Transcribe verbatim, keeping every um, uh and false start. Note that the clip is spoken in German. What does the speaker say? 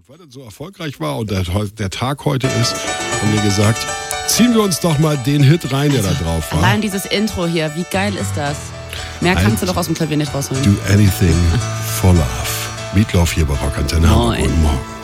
Und weil das so erfolgreich war und der, der Tag heute ist, haben wir gesagt, ziehen wir uns doch mal den Hit rein, der da drauf war. Allein dieses Intro hier, wie geil ist das? Mehr kannst du doch aus dem Klavier nicht rausholen. Do anything for love. Meatloaf hier bei Rock Antenne. Moin. Guten Morgen.